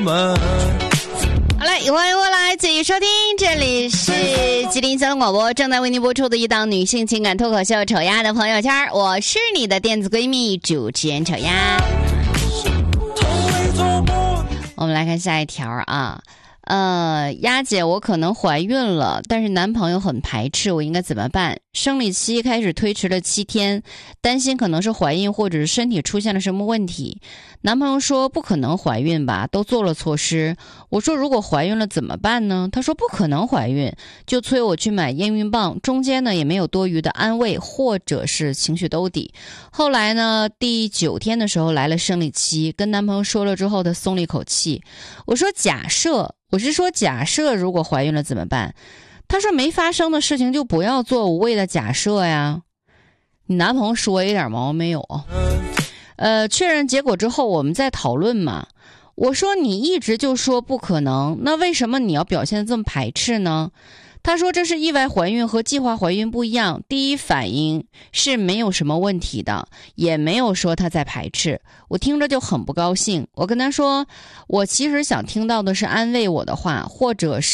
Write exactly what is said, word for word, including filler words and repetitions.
门。 好嘞，欢迎回来，继续收听，这里是吉林交通广播正在为您播出的一档女性情感脱口秀《丑丫的朋友圈》，我是你的电子闺蜜主持人丑丫。我们来看下一条啊，呃，丫姐，我可能怀孕了，但是男朋友很排斥，我应该怎么办？生理期开始推迟了七天，担心可能是怀孕或者是身体出现了什么问题。男朋友说不可能怀孕吧，都做了措施。我说如果怀孕了怎么办呢？他说不可能怀孕，就催我去买验孕棒，中间呢也没有多余的安慰或者是情绪兜底。后来呢，第九天的时候来了生理期，跟男朋友说了之后，他松了一口气。我说假设，我是说假设如果怀孕了怎么办？他说没发生的事情就不要做无谓的假设呀。你男朋友说一点毛没有？呃，确认结果之后我们再讨论嘛。我说你一直就说不可能，那为什么你要表现得这么排斥呢？他说这是意外怀孕和计划怀孕不一样，第一反应是没有什么问题的，也没有说他在排斥。我听着就很不高兴，我跟他说，我其实想听到的是安慰我的话，或者是